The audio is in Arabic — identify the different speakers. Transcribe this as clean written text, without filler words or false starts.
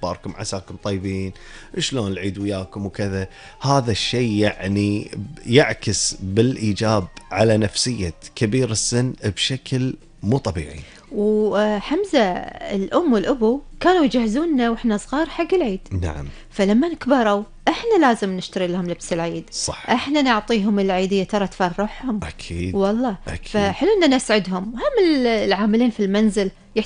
Speaker 1: أخباركم، عساكم طيبين، شلون العيد وياكم وكذا. هذا الشيء يعني يعكس بالإيجاب على نفسية كبير السن بشكل مو طبيعي.
Speaker 2: وحمزة، الأم والأبو كانوا يجهزوننا وإحنا صغار حق العيد.
Speaker 1: نعم
Speaker 2: فلما كبروا إحنا لازم نشتري لهم لبس العيد،
Speaker 1: صح.
Speaker 2: إحنا نعطيهم العيدية ترى تفرحهم.
Speaker 1: أكيد
Speaker 2: والله
Speaker 1: أكيد.
Speaker 2: فحلو إن نسعدهم. هم العاملين في المنزل